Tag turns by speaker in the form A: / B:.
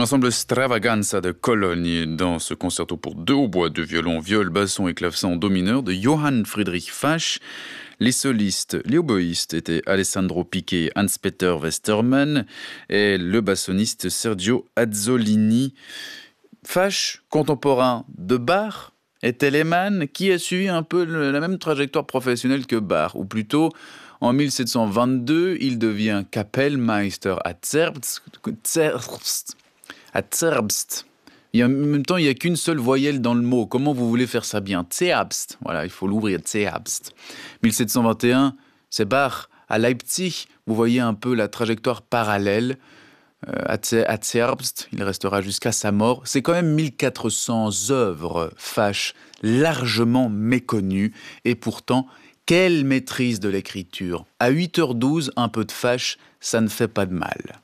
A: L'ensemble Stravaganza de Cologne dans ce concerto pour deux hautbois, deux violons, viol, basson et clavecin en do mineur de Johann Friedrich Fasch. Les solistes, les oboïstes étaient Alessandro Piquet et Hans-Peter Westermann et le bassoniste Sergio Azzolini. Fasch, contemporain de Bach, et Telemann qui a suivi un peu la même trajectoire professionnelle que Bach, ou plutôt en 1722, il devient Kapellmeister à Zerbst. Et en même temps, il n'y a qu'une seule voyelle dans le mot. Comment vous voulez faire ça bien? Zerbst. Voilà, il faut l'ouvrir. Zerbst. 1721, c'est Bach à Leipzig. Vous voyez un peu la trajectoire parallèle. À Zerbst, il restera jusqu'à sa mort. C'est quand même 1400 œuvres Fasch, largement méconnues. Et pourtant, quelle maîtrise de l'écriture. À 8h12, un peu de Fasch, ça ne fait pas de mal.